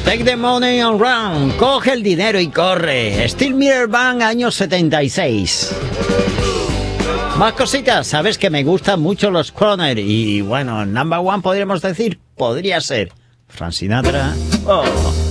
Take the money and run. Coge el dinero y corre. Steel Mirror Band, año 76. Más cositas. Sabes que me gustan mucho los Croner. Y bueno, number one podríamos decir, podría ser Frank Sinatra. Oh.